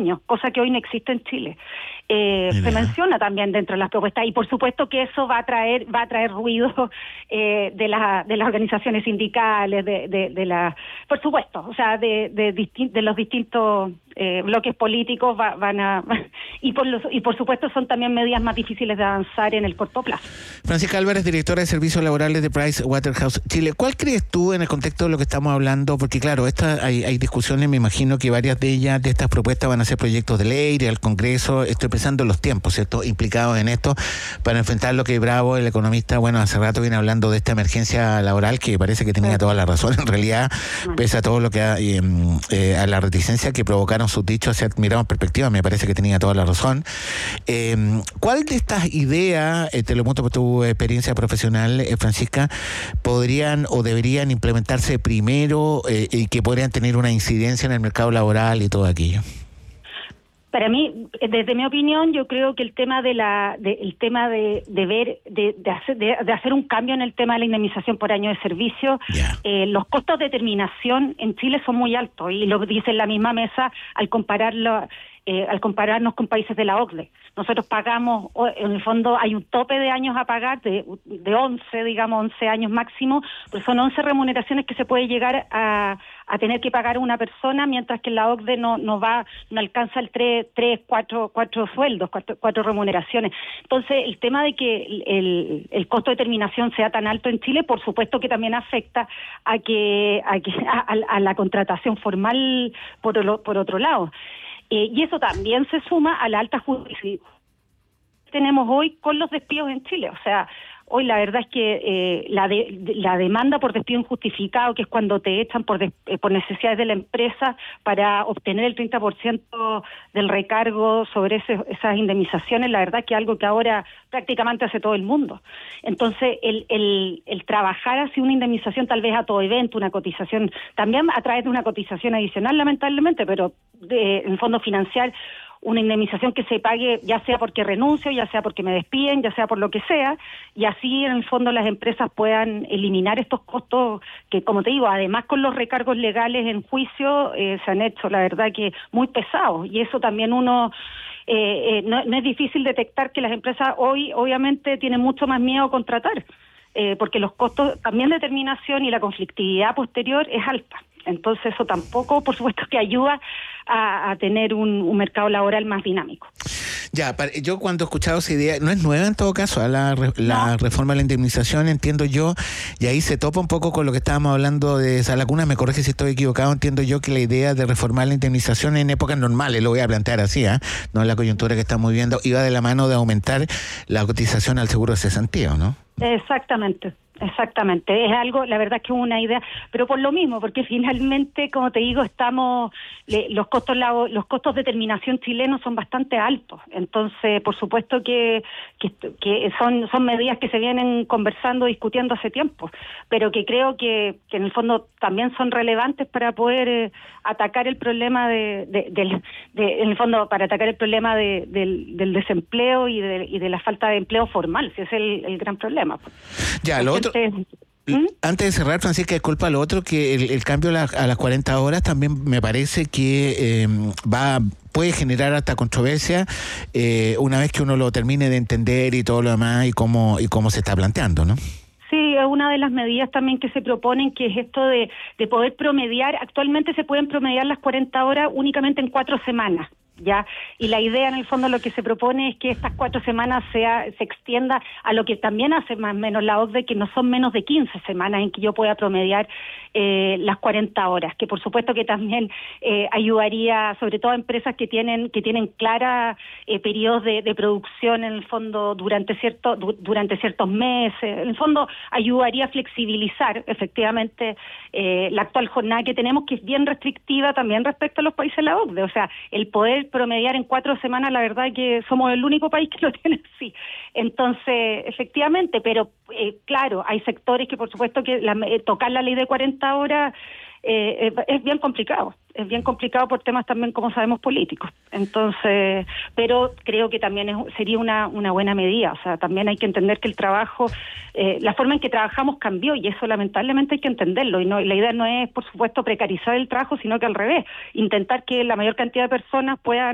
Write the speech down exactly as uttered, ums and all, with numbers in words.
pequeños, cosa que hoy no existe en Chile. Eh, se menciona también dentro de las propuestas, y por supuesto que eso va a traer va a traer ruido eh, de, la, de las organizaciones sindicales, de, de, de la, por supuesto, o sea, de, de, distin- de los distintos eh, bloques políticos va, van a y por los, y por supuesto son también medidas más difíciles de avanzar en el corto plazo. Francisca Álvarez, directora de Servicios Laborales de Pricewaterhouse Chile. ¿Cuál crees tú en el contexto de lo que estamos hablando? Porque claro, esta, hay, hay discusiones, me imagino que varias de ellas, de estas propuestas van a ser proyectos de ley, ir al Congreso. Estoy pensando en los tiempos, ¿cierto?, implicados en esto, para enfrentar lo que Bravo, el economista, bueno, hace rato viene hablando de esta emergencia laboral, que parece que tenía toda la razón, en realidad, pese a todo lo que ha, eh, eh, a la reticencia que provocaron sus dichos, se mirado en perspectiva, me parece que tenía toda la razón. Eh, ¿Cuál de estas ideas, eh, te lo muestro por tu experiencia profesional, eh, Francisca, podrían o deberían implementarse primero eh, y que podrían tener una incidencia en el mercado laboral y todo aquello? Para mí, desde mi opinión, yo creo que el tema de la, de, el tema de, de ver, de, de hacer, de, de hacer un cambio en el tema de la indemnización por año de servicio, yeah. eh, los costos de terminación en Chile son muy altos y lo dice en la misma mesa al compararlo. Eh, al compararnos con países de la O C D E. Nosotros pagamos, en el fondo hay un tope de años a pagar, de, de once, digamos, once años máximo, pero son once remuneraciones que se puede llegar a, a tener que pagar una persona, mientras que en la O C D E no, no va, no alcanza el tres, tres, cuatro, cuatro sueldos, cuatro, cuatro remuneraciones. Entonces, el tema de que el, el, el costo de terminación sea tan alto en Chile, por supuesto que también afecta a que a, que, a, a la contratación formal por, lo, por otro lado. Eh, y eso también se suma a la alta justicia que tenemos hoy con los despidos en Chile. O sea, hoy la verdad es que eh, la, de, de, la demanda por despido injustificado, que es cuando te echan por, de, eh, por necesidades de la empresa para obtener el treinta por ciento del recargo sobre ese, esas indemnizaciones, la verdad es que es algo que ahora prácticamente hace todo el mundo. Entonces, el, el, el trabajar hacia una indemnización tal vez a todo evento, una cotización, también a través de una cotización adicional, lamentablemente, pero de, en fondo financiar una indemnización que se pague, ya sea porque renuncio, ya sea porque me despiden, ya sea por lo que sea, y así en el fondo las empresas puedan eliminar estos costos que, como te digo, además con los recargos legales en juicio eh, se han hecho, la verdad, que muy pesados, y eso también uno... Eh, eh, no, no es difícil detectar que las empresas hoy obviamente tienen mucho más miedo a contratar, eh, porque los costos también de terminación y la conflictividad posterior es alta. Entonces eso tampoco, por supuesto, que ayuda a, a tener un, un mercado laboral más dinámico. Ya, yo cuando he escuchado esa idea, no es nueva en todo caso, a la, la no. reforma de la indemnización, entiendo yo, y ahí se topa un poco con lo que estábamos hablando de esa laguna, me corrige si estoy equivocado, entiendo yo que la idea de reformar la indemnización en épocas normales, lo voy a plantear así, ¿eh? no en la coyuntura que estamos viviendo, iba de la mano de aumentar la cotización al seguro de cesantía, ¿no? Exactamente. Exactamente, es algo, la verdad es que es una idea, pero por lo mismo, porque finalmente, como te digo, estamos, le, los costos los costos de terminación chilenos son bastante altos, entonces, por supuesto que, que, que son, son medidas que se vienen conversando, discutiendo hace tiempo, pero que creo que, que en el fondo también son relevantes para poder eh, atacar el problema de, de, de, de, en el fondo, para atacar el problema de, del, del desempleo y de, y de la falta de empleo formal, ese es el, el gran problema. Ya, lo otro... ¿Mm? Antes de cerrar, Francisca, disculpa, lo otro, que el, el cambio a, la, a las cuarenta horas también me parece que eh, va puede generar hasta controversia eh, una vez que uno lo termine de entender y todo lo demás y cómo y cómo se está planteando, ¿no? Sí, es una de las medidas también que se proponen, que es esto de, de poder promediar. Actualmente se pueden promediar las cuarenta horas únicamente en cuatro semanas. ya y la idea en el fondo lo que se propone es que estas cuatro semanas sea se extienda a lo que también hace más o menos la O C D E, que no son menos de quince semanas en que yo pueda promediar eh, las cuarenta horas, que por supuesto que también eh, ayudaría sobre todo a empresas que tienen que tienen clara eh, periodos de, de producción en el fondo durante cierto du, durante ciertos meses. En el fondo ayudaría a flexibilizar efectivamente eh, la actual jornada que tenemos, que es bien restrictiva también respecto a los países de la O C D E. O sea, el poder promediar en cuatro semanas, la verdad que somos el único país que lo tiene así. Entonces, efectivamente, pero eh, claro, hay sectores que por supuesto que la, eh, tocar la ley de cuarenta horas eh, es, es bien complicado. Es bien complicado por temas también, como sabemos, políticos. Entonces, pero creo que también es, sería una, una buena medida. O sea, también hay que entender que el trabajo, eh, la forma en que trabajamos cambió, y eso lamentablemente hay que entenderlo. Y no, la idea no es, por supuesto, precarizar el trabajo, sino que al revés, intentar que la mayor cantidad de personas puedan